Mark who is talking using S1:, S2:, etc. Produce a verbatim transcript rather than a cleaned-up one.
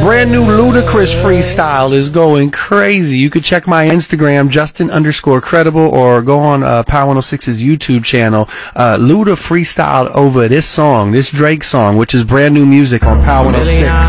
S1: brand new Ludacris freestyle is going crazy. You could check my Instagram, Justin underscore credible, or go on uh, Power one oh six's YouTube channel. Uh, Luda freestyled over this song, this Drake song, which is brand new music on Power one oh six.